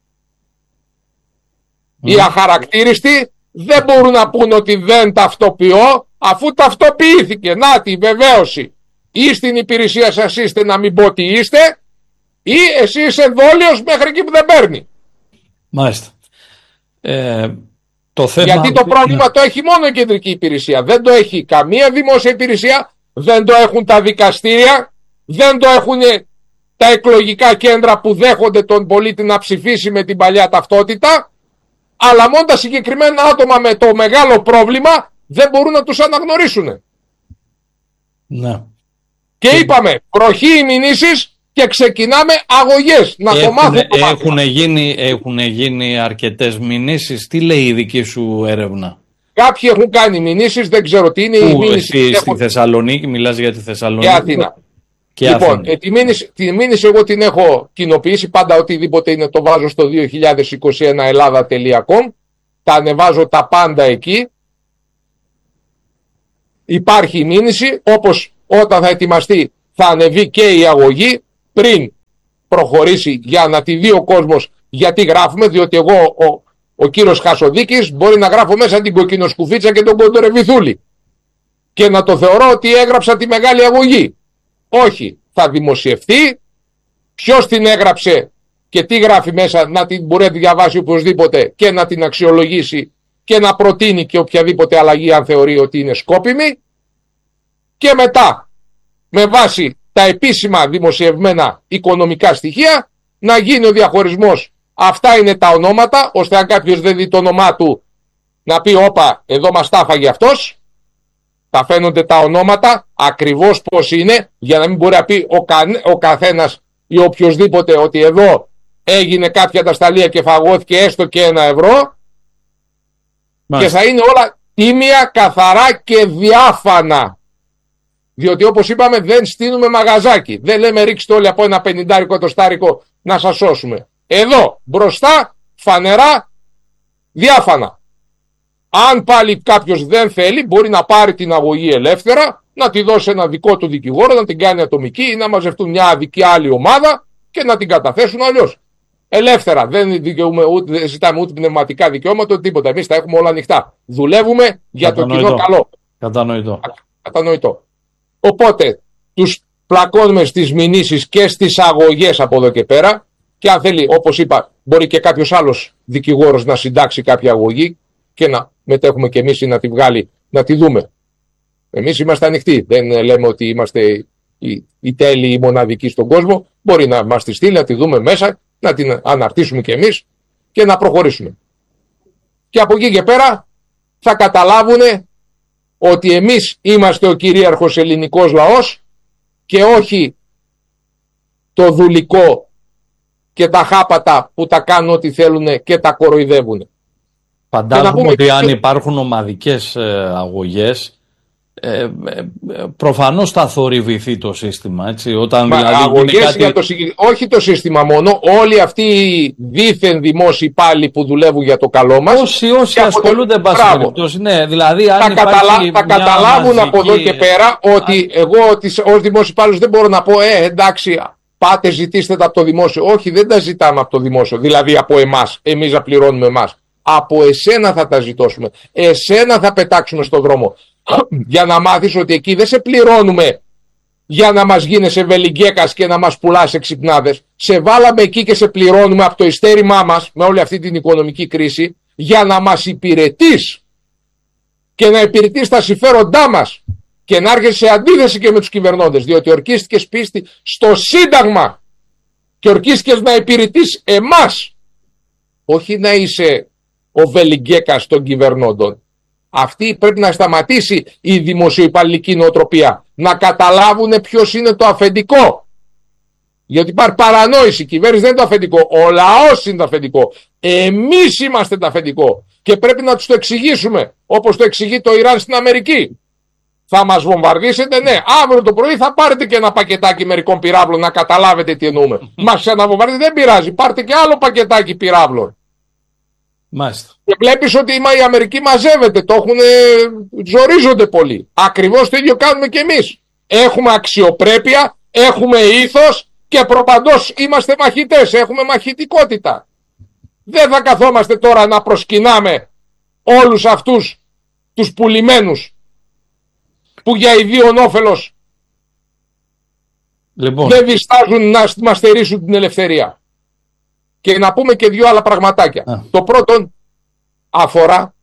mm. οι αχαρακτήριστοι, δεν μπορούν να πούν ότι δεν ταυτοποιώ, αφού ταυτοποιήθηκε. Να τη βεβαίωση. Ή στην υπηρεσία σας είστε να μην πω τι είστε, ή εσύ είσαι δόλιος μέχρι εκεί που δεν παίρνει. Μάλιστα. Ε, το θέμα... Γιατί το πρόβλημα το έχει μόνο η κεντρική υπηρεσία. Δεν το έχει καμία δημόσια υπηρεσία, δεν το έχουν τα δικαστήρια, δεν το έχουν τα εκλογικά κέντρα που δέχονται τον πολίτη να ψηφίσει με την παλιά ταυτότητα. Αλλά μόνο τα συγκεκριμένα άτομα με το μεγάλο πρόβλημα δεν μπορούν να τους αναγνωρίσουν. Ναι. Και είπαμε, προχή οι μηνύσεις και ξεκινάμε αγωγές. Να έχουν, το μάθουν το έχουν γίνει, έχουν γίνει αρκετές μηνύσεις. Τι λέει η δική σου έρευνα? Κάποιοι έχουν κάνει μηνύσεις, δεν ξέρω τι είναι. Πού, οι μηνύσεις στη, έχουν... στη Θεσσαλονίκη, μιλάς για τη Θεσσαλονίκη? Για Αθήνα. Και λοιπόν, ε, τη, μήνυση, τη μήνυση εγώ την έχω κοινοποιήσει πάντα, οτιδήποτε είναι το βάζω στο δύο χιλιάδες είκοσι ένα Ελλάδα τελεία κομ, τα ανεβάζω τα πάντα εκεί. Υπάρχει η μήνυση, όπως όταν θα ετοιμαστεί θα ανεβεί και η αγωγή πριν προχωρήσει, για να τη δει ο κόσμος γιατί γράφουμε, διότι εγώ ο, ο κύριος Χασοδίκης μπορεί να γράφω μέσα την κοκκινοσκουφίτσα και τον κοντορεβιθούλη και να το θεωρώ ότι έγραψα τη μεγάλη αγωγή. Όχι, θα δημοσιευθεί, ποιος την έγραψε και τι γράφει μέσα, να την μπορεί να τη διαβάσει οπωσδήποτε και να την αξιολογήσει και να προτείνει και οποιαδήποτε αλλαγή αν θεωρεί ότι είναι σκόπιμη, και μετά με βάση τα επίσημα δημοσιευμένα οικονομικά στοιχεία να γίνει ο διαχωρισμός. Αυτά είναι τα ονόματα, ώστε αν κάποιος δεν δει το όνομά του να πει όπα, εδώ μας τα έφαγε αυτός. Θα φαίνονται τα ονόματα ακριβώς πώς είναι, για να μην μπορεί να πει ο, κα, ο καθένας ή οποιοσδήποτε ότι εδώ έγινε κάποια ατασταλία και φαγώθηκε έστω και ένα ευρώ. Μάλιστα. Και θα είναι όλα τίμια, καθαρά και διάφανα. Διότι όπως είπαμε δεν στείνουμε μαγαζάκι. Δεν λέμε ρίξτε όλοι από ένα πενηντάρικο το στάρικο να σας σώσουμε. Εδώ μπροστά φανερά διάφανα. Αν πάλι κάποιος δεν θέλει μπορεί να πάρει την αγωγή ελεύθερα, να τη δώσει ένα δικό του δικηγόρο, να την κάνει ατομική ή να μαζευτούν μια αδική άλλη ομάδα και να την καταθέσουν αλλιώς. Ελεύθερα. Δεν, δικαιούμε, ούτε, δεν ζητάμε ούτε πνευματικά δικαιώματα, ούτε τίποτα. Εμείς τα έχουμε όλα ανοιχτά. Δουλεύουμε για Κατανοητό. το κοινό καλό. Κατανοητό. Κατανοητό. Οπότε τους πλακώνουμε στις μηνύσεις και στις αγωγές από εδώ και πέρα, και αν θέλει, όπως είπα, μπορεί και κάποιος άλλος δικηγόρος να συντάξει κάποια αγωγή και να μετέχουμε και εμείς ή να τη βγάλει, να τη δούμε. Εμείς είμαστε ανοιχτοί. Δεν λέμε ότι είμαστε οι, οι τέλειοι, οι μοναδικοί στον κόσμο. Μπορεί να μας τη στείλει, να τη δούμε μέσα, να την αναρτήσουμε και εμείς και να προχωρήσουμε. Και από εκεί και πέρα θα καταλάβουν ότι εμείς είμαστε ο κυρίαρχος ελληνικός λαός και όχι το δουλικό και τα χάπατα που τα κάνουν ό,τι θέλουν και τα κοροϊδεύουν. Φαντάζομαι ότι αν υπάρχουν ομαδικές ε, αγωγές, ε, ε, προφανώς θα θορυβηθεί το σύστημα. Έτσι, όταν Μα, δηλαδή αγωγές κάτι... για το, όχι το σύστημα μόνο, όλοι αυτοί οι δίθεν δημόσιοι πάλι που δουλεύουν για το καλό μας. Όσοι, όσοι ασχολούνται το... περιπτώσει, ναι, δηλαδή αν θα, καταλα... θα καταλάβουν μαζική... από εδώ και πέρα ότι αν... εγώ ως δημόσιος υπάλληλος δεν μπορώ να πω ε, εντάξει, πάτε ζητήστε τα από το δημόσιο. Όχι, δεν τα ζητάμε από το δημόσιο, δηλαδή από εμάς, εμείς να πληρώνουμε εμάς. Από εσένα θα τα ζητώσουμε. Εσένα θα πετάξουμε στον δρόμο. Για να μάθεις ότι εκεί δεν σε πληρώνουμε για να μας γίνεσαι βελιγκέκας και να μας πουλάς εξυπνάδες. Σε βάλαμε εκεί και σε πληρώνουμε από το ειστέρημά μας με όλη αυτή την οικονομική κρίση για να μας υπηρετείς και να υπηρετείς τα συμφέροντά μας και να έρχεσαι σε αντίθεση και με τους κυβερνώντες, διότι ορκίστηκες πίστη στο Σύνταγμα και ορκίστηκες να υπηρετείς εμάς, όχι να είσαι ο βελιγκέκας των κυβερνώντων. Αυτή πρέπει να σταματήσει η δημοσιοϊπαλληλική νοοτροπία. Να καταλάβουν ποιος είναι το αφεντικό. Γιατί υπάρχει παρανόηση. Η κυβέρνηση δεν είναι το αφεντικό. Ο λαός είναι το αφεντικό. Εμείς είμαστε το αφεντικό. Και πρέπει να τους το εξηγήσουμε. Όπως το εξηγεί το Ιράν στην Αμερική. Θα μας βομβαρδίσετε, ναι. Αύριο το πρωί θα πάρετε και ένα πακετάκι μερικών πυράβλων να καταλάβετε τι εννοούμε. Μας ξαναβομβαρδίσετε, δεν πειράζει. Πάρτε και άλλο πακετάκι πυράβλων. Μάλιστα. Και βλέπεις ότι η Αμερική μαζεύεται, το έχουν, ζορίζονται πολύ. Ακριβώς το ίδιο κάνουμε και εμείς. Έχουμε αξιοπρέπεια, έχουμε ήθος και προπαντός είμαστε μαχητές, έχουμε μαχητικότητα. Δεν θα καθόμαστε τώρα να προσκυνάμε όλους αυτούς τους πουλημένους που για ιδίον όφελος λοιπόν δεν διστάζουν να μας στερήσουν την ελευθερία. Και να πούμε και δύο άλλα πραγματάκια. Α. Το πρώτο αφορά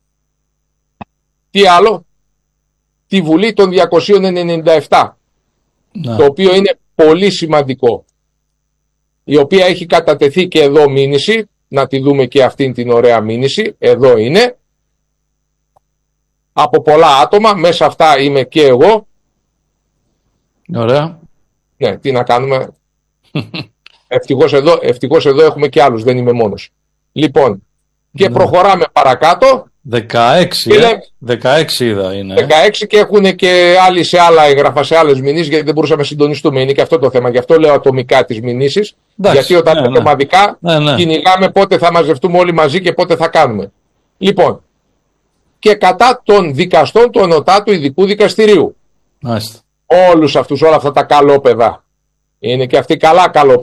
τι άλλο, τη Βουλή των διακοσίων ενενήντα επτά, Α. το οποίο είναι πολύ σημαντικό, η οποία έχει κατατεθεί και εδώ μήνυση, να τη δούμε και αυτήν την ωραία μήνυση, εδώ είναι, από πολλά άτομα, μέσα αυτά είμαι και εγώ. Ωραία. Ναι, τι να κάνουμε. Ευτυχώς εδώ, ευτυχώς εδώ έχουμε και άλλους, δεν είμαι μόνος. Λοιπόν, και ναι. προχωράμε παρακάτω δεκαέξι, και, ε? δεκαέξι είδα είναι. δεκαέξι και έχουν και άλλοι σε άλλα έγγραφα, σε άλλες μηνύσεις, γιατί δεν μπορούσαμε να συντονιστούμε. Είναι και αυτό το θέμα. Γι' αυτό λέω ατομικά τις μηνύσεις. Γιατί όταν είναι ναι, ομαδικά, ναι, ναι. κυνηγάμε πότε θα μαζευτούμε όλοι μαζί και πότε θα κάνουμε. Λοιπόν, και κατά των δικαστών του Ενωτάτου Ειδικού Δικαστηρίου. Μάλιστα. Όλους αυτούς, όλα αυτά τα καλόπαιδα. Είναι και αυτοί καλά καλόπαιδα.